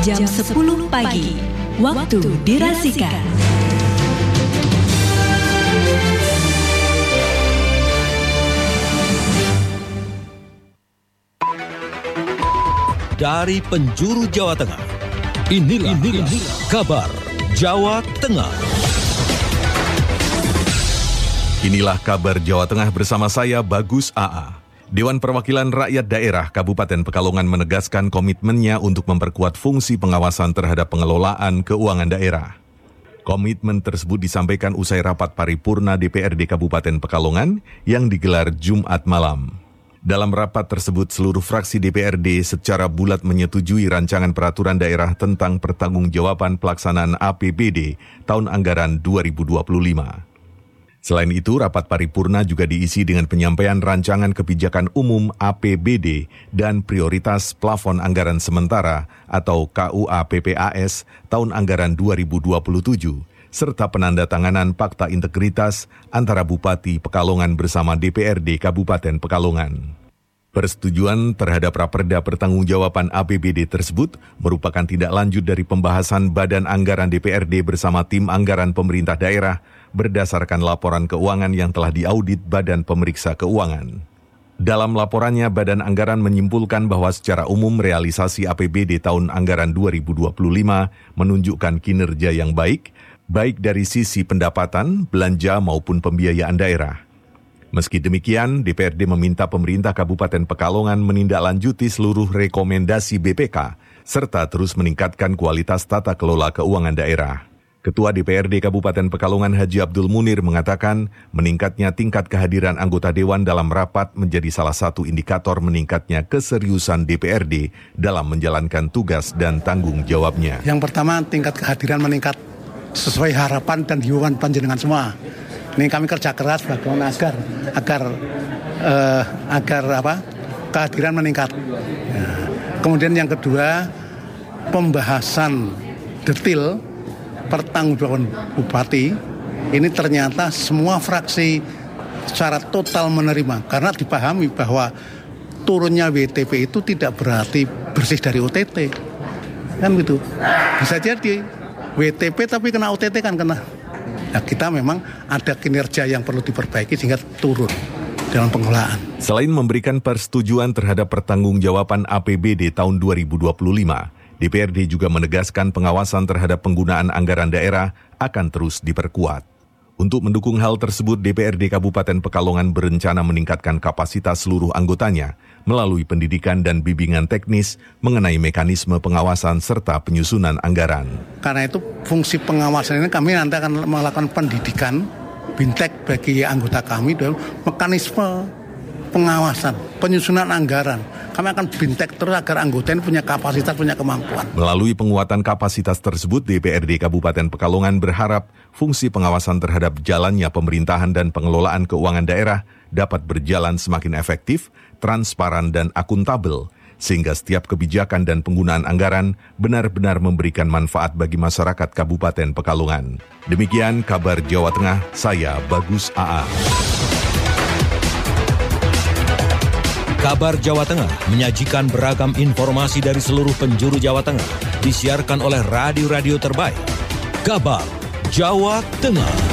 jam 10 pagi. Waktu dirasikan. Dari penjuru Jawa Tengah, inilah kabar Jawa Tengah. Inilah kabar Jawa Tengah bersama saya Bagus AA. Dewan Perwakilan Rakyat Daerah Kabupaten Pekalongan menegaskan komitmennya untuk memperkuat fungsi pengawasan terhadap pengelolaan keuangan daerah. Komitmen tersebut disampaikan usai rapat paripurna DPRD Kabupaten Pekalongan yang digelar Jumat malam. Dalam rapat tersebut, seluruh fraksi DPRD secara bulat menyetujui rancangan peraturan daerah tentang pertanggungjawaban pelaksanaan APBD tahun anggaran 2025. Selain itu, rapat paripurna juga diisi dengan penyampaian rancangan kebijakan umum APBD dan prioritas plafon anggaran sementara atau KUA PPAS tahun anggaran 2027. Serta penandatanganan Fakta Integritas antara Bupati Pekalongan bersama DPRD Kabupaten Pekalongan. Persetujuan terhadap Raperda Pertanggungjawaban APBD tersebut merupakan tindak lanjut dari pembahasan Badan Anggaran DPRD bersama tim anggaran pemerintah daerah berdasarkan laporan keuangan yang telah diaudit Badan Pemeriksa Keuangan. Dalam laporannya, Badan Anggaran menyimpulkan bahwa secara umum realisasi APBD tahun anggaran 2025 menunjukkan kinerja yang baik dari sisi pendapatan, belanja maupun pembiayaan daerah. Meski demikian, DPRD meminta pemerintah Kabupaten Pekalongan menindaklanjuti seluruh rekomendasi BPK, serta terus meningkatkan kualitas tata kelola keuangan daerah. Ketua DPRD Kabupaten Pekalongan Haji Abdul Munir mengatakan, meningkatnya tingkat kehadiran anggota Dewan dalam rapat menjadi salah satu indikator meningkatnya keseriusan DPRD dalam menjalankan tugas dan tanggung jawabnya. Yang pertama, tingkat kehadiran meningkat sesuai harapan dan himbauan panjenengan semua. Ini kami kerja keras bagaimana agar kehadiran meningkat. Kemudian yang kedua, pembahasan detail pertanggungjawaban bupati ini ternyata semua fraksi secara total menerima karena dipahami bahwa turunnya WTP itu tidak berarti bersih dari OTT. Kan gitu. Bisa jadi WTP tapi kena OTT kan kena. Nah, kita memang ada kinerja yang perlu diperbaiki sehingga turun dalam pengelolaan. Selain memberikan persetujuan terhadap pertanggungjawaban APBD tahun 2025, DPRD juga menegaskan pengawasan terhadap penggunaan anggaran daerah akan terus diperkuat. Untuk mendukung hal tersebut, DPRD Kabupaten Pekalongan berencana meningkatkan kapasitas seluruh anggotanya melalui pendidikan dan bimbingan teknis mengenai mekanisme pengawasan serta penyusunan anggaran. Karena itu fungsi pengawasan ini kami nanti akan melakukan pendidikan bintek bagi anggota kami dalam mekanisme pengawasan, penyusunan anggaran. Kami akan bintek terus agar anggota ini punya kapasitas, punya kemampuan. Melalui penguatan kapasitas tersebut, DPRD Kabupaten Pekalongan berharap fungsi pengawasan terhadap jalannya pemerintahan dan pengelolaan keuangan daerah dapat berjalan semakin efektif, transparan, dan akuntabel, sehingga setiap kebijakan dan penggunaan anggaran benar-benar memberikan manfaat bagi masyarakat Kabupaten Pekalongan. Demikian kabar Jawa Tengah, saya Bagus AA. Kabar Jawa Tengah menyajikan beragam informasi dari seluruh penjuru Jawa Tengah, disiarkan oleh radio-radio terbaik. Kabar Jawa Tengah.